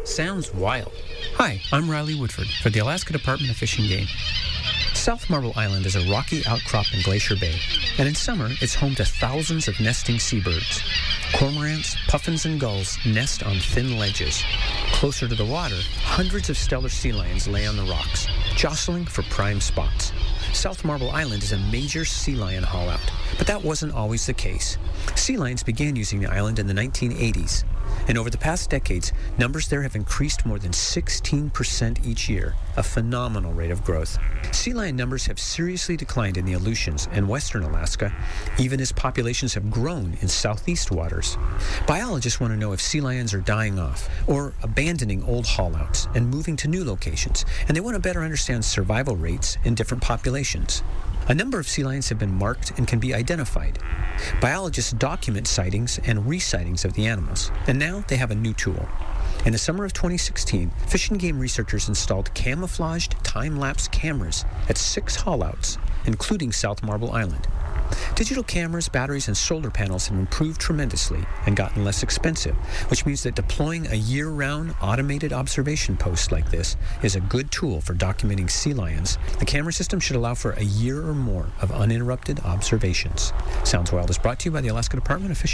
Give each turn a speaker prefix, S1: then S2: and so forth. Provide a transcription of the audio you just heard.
S1: Sounds wild. Hi, I'm Riley Woodford for the Alaska Department of Fish and Game. South Marble Island is a rocky outcrop in Glacier Bay, and in summer it's home to thousands of nesting seabirds. Cormorants, puffins, and gulls nest on thin ledges. Closer to the water, hundreds of Steller sea lions lay on the rocks, jostling for prime spots. South Marble Island is a major sea lion haul-out, but that wasn't always the case. Sea lions began using the island in the 1980s, and over the past decades, numbers there have increased more than 16% each year, a phenomenal rate of growth. Sea lion numbers have seriously declined in the Aleutians and western Alaska, even as populations have grown in southeast waters. Biologists want to know if sea lions are dying off or abandoning old haul-outs and moving to new locations, and they want to better understand survival rates in different populations. A number of sea lions have been marked and can be identified. Biologists document sightings and re-sightings of the animals, and now they have a new tool. In the summer of 2016, Fish and Game researchers installed camouflaged time-lapse cameras at 6 haul-outs, including South Marble Island. Digital cameras, batteries, and solar panels have improved tremendously and gotten less expensive, which means that deploying a year-round automated observation post like this is a good tool for documenting sea lions. The camera system should allow for a year or more of uninterrupted observations. Sounds Wild is brought to you by the Alaska Department of Fish and